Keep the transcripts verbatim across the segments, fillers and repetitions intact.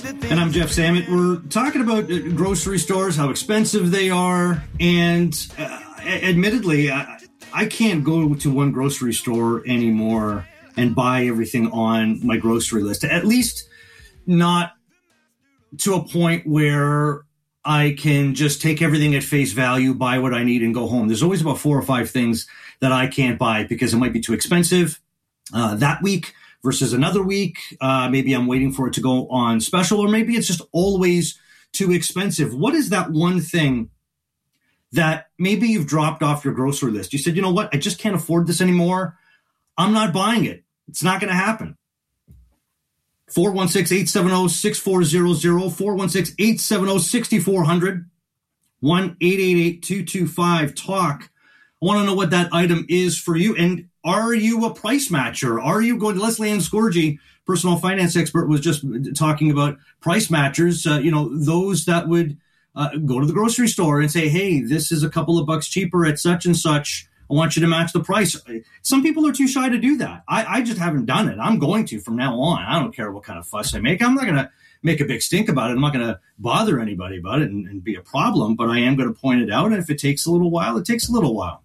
And I'm Jeff Samet. We're talking about grocery stores, how expensive they are. And uh, admittedly, I, I can't go to one grocery store anymore and buy everything on my grocery list. At least not to a point where I can just take everything at face value, buy what I need, and go home. There's always about four or five things that I can't buy because it might be too expensive uh, that week versus another week. Uh, maybe I'm waiting for it to go on special, or maybe it's just always too expensive. What is that one thing that maybe you've dropped off your grocery list? You said, you know what? I just can't afford this anymore. I'm not buying it. It's not going to happen. four one six, eight seven zero, six four zero zero, four one six, eight seven zero, six four zero zero, one eight eight eight, two two five, talk. I want to know what that item is for you. And are you a price matcher? Are you going to Leslie Ann Scourgy, personal finance expert, was just talking about price matchers, uh, you know, those that would uh, go to the grocery store and say, hey, this is a couple of bucks cheaper at such and such. I want you to match the price. Some people are too shy to do that. I, I just haven't done it. I'm going to from now on. I don't care what kind of fuss I make. I'm not going to make a big stink about it. I'm not going to bother anybody about it and, and be a problem, but I am going to point it out. And if it takes a little while, it takes a little while.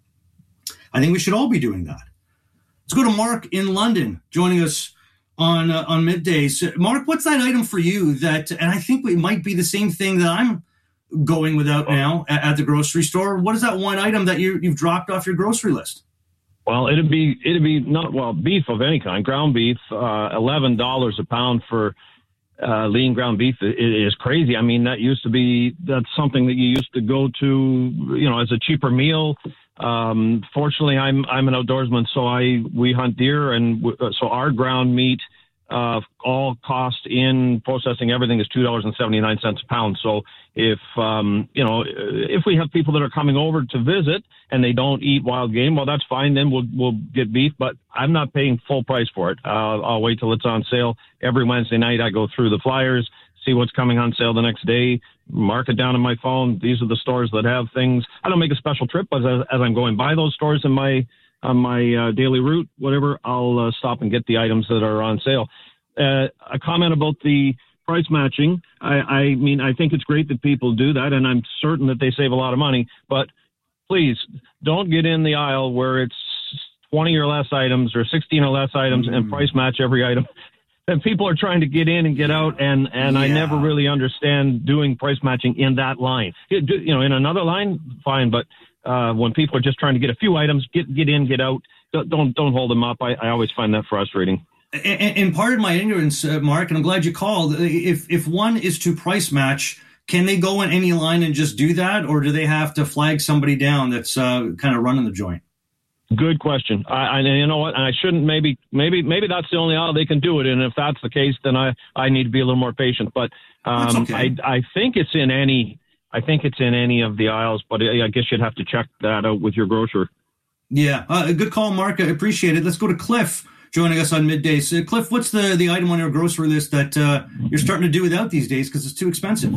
I think we should all be doing that. Let's go to Mark in London, joining us on uh, on middays. Mark, what's that item for you that, and I think it might be the same thing that I'm going without now at, at the grocery store. What is that one item that you, you've dropped off your grocery list? Well, it'd be it'd be not well beef of any kind, ground beef, uh, eleven dollars a pound for uh, lean ground beef. It, it is crazy. I mean, that used to be that's something that you used to go to, you know, as a cheaper meal. Um, fortunately, I'm I'm an outdoorsman, so I we hunt deer, and w- so our ground meat. Uh, all cost in processing everything is two dollars and seventy-nine cents a pound. So if, um, you know, if we have people that are coming over to visit and they don't eat wild game, well, that's fine. Then we'll, we'll get beef, but I'm not paying full price for it. Uh, I'll wait till it's on sale. Every Wednesday night, I go through the flyers, see what's coming on sale the next day, mark it down on my phone. These are the stores that have things. I don't make a special trip, but as, as I'm going by those stores in my on my uh, daily route, whatever, I'll uh, stop and get the items that are on sale. Uh, a comment about the price matching. I, I mean, I think it's great that people do that, and I'm certain that they save a lot of money. But please don't get in the aisle where it's twenty or less items or sixteen or less items mm. and price match every item. And people are trying to get in and get out, and, and yeah. I never really understand doing price matching in that line. It, you know, in another line, fine, but Uh, when people are just trying to get a few items, get get in, get out, don't don't hold them up. I, I always find that frustrating. And, and pardon my ignorance, uh, Mark, and I'm glad you called. If if one is to price match, can they go in any line and just do that, or do they have to flag somebody down that's uh, kind of running the joint? Good question. I, I you know what? I shouldn't. Maybe maybe maybe that's the only aisle they can do it. And if that's the case, then I, I need to be a little more patient. But um, that's okay. I I think it's in any. I think it's in any of the aisles, but I guess you'd have to check that out with your grocer. Yeah, uh, a good call, Mark. I appreciate it. Let's go to Cliff joining us on middays. Uh, Cliff, what's the, the item on your grocery list that uh, you're starting to do without these days because it's too expensive?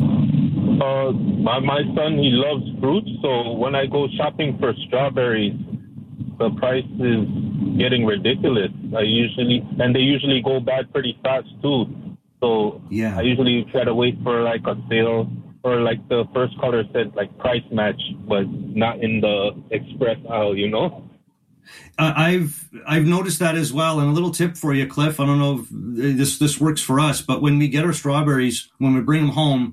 Uh, my, my son, he loves fruit, so when I go shopping for strawberries, the price is getting ridiculous. I usually, and they usually go bad pretty fast too. So yeah. I usually try to wait for like a sale. Or like the first caller said, like price match, but not in the express aisle, you know? Uh, I've I've noticed that as well. And a little tip for you, Cliff. I don't know if this this works for us, but when we get our strawberries, when we bring them home,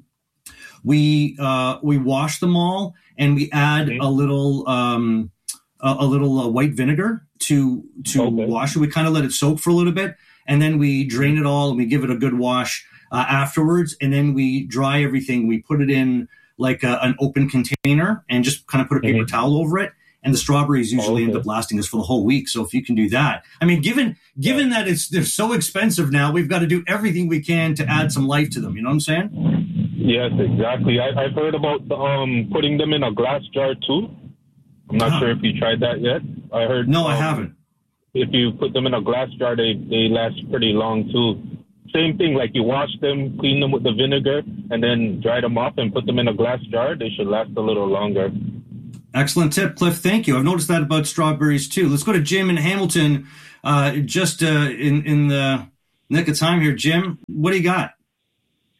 we uh, we wash them all and we add okay. a little um, a, a little uh, white vinegar to to okay. wash it. We kind of let it soak for a little bit, and then we drain it all and we give it a good wash. Uh, afterwards, and then we dry everything. We put it in like a, an open container and just kind of put a paper mm-hmm. towel over it. And the strawberries usually oh, okay. end up lasting us for the whole week. So if you can do that, I mean, given given yeah. that it's they're so expensive now, we've got to do everything we can to add some life to them. You know what I'm saying? Yes, exactly. I, I've heard about um, putting them in a glass jar too. I'm not huh. sure if you tried that yet. I heard. No, um, I haven't. If you put them in a glass jar, they they last pretty long too. Same thing, like you wash them, clean them with the vinegar, and then dry them off and put them in a glass jar. They should last a little longer. Excellent tip, Cliff. Thank you. I've noticed that about strawberries, too. Let's go to Jim in Hamilton. Uh, just uh, in, in the nick of time here. Jim, what do you got?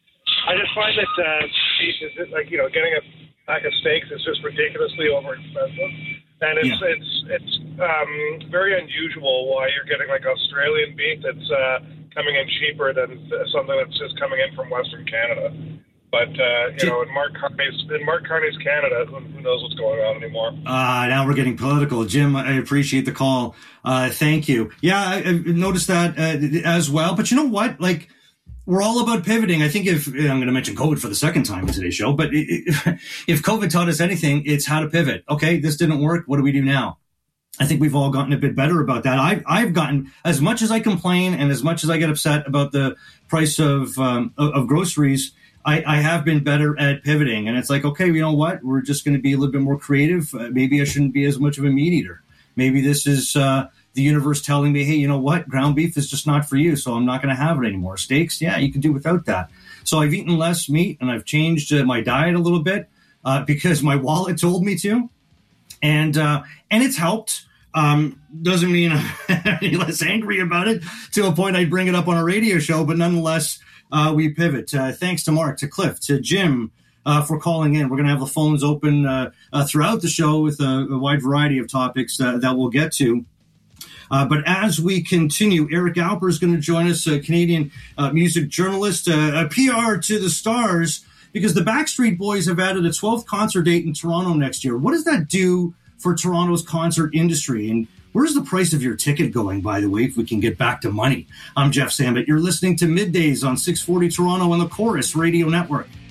I just find that uh, beef is like, you know, getting a pack of steaks is just ridiculously over expensive. And it's yeah. it's it's um, very unusual why you're getting like Australian beef that's uh, coming in cheaper than something that's just coming in from Western Canada. But uh, you know, in Mark Carney's in Mark Carney's Canada, who, who knows what's going on anymore? Uh, now we're getting political, Jim. I appreciate the call. Uh, thank you. Yeah, I, I noticed that uh, as well. But you know what? Like, we're all about pivoting. I think if I'm going to mention COVID for the second time in today's show, but if, if COVID taught us anything, it's how to pivot. Okay, this didn't work. What do we do now? I think we've all gotten a bit better about that. I've, I've gotten, as much as I complain and as much as I get upset about the price of um, of, of groceries, I, I have been better at pivoting. And it's like, okay, you know what? We're just going to be a little bit more creative. Uh, maybe I shouldn't be as much of a meat eater. Maybe this is uh, the universe telling me, hey, you know what? Ground beef is just not for you, so I'm not going to have it anymore. Steaks, yeah, you can do without that. So I've eaten less meat, and I've changed uh, my diet a little bit uh, because my wallet told me to. And uh, and it's helped. Um, doesn't mean I'm any less angry about it to a point I'd bring it up on a radio show, but nonetheless, uh, we pivot. Uh, thanks to Mark, to Cliff, to Jim uh, for calling in. We're going to have the phones open uh, uh, throughout the show with a, a wide variety of topics uh, that we'll get to. Uh, but as we continue, Eric Alper is going to join us, a Canadian uh, music journalist, uh, a P R to the stars, because the Backstreet Boys have added a twelfth concert date in Toronto next year. What does that do for Toronto's concert industry? And where's the price of your ticket going, by the way, if we can get back to money? I'm Jeff Sambit. You're listening to Middays on six forty Toronto and the Chorus Radio Network.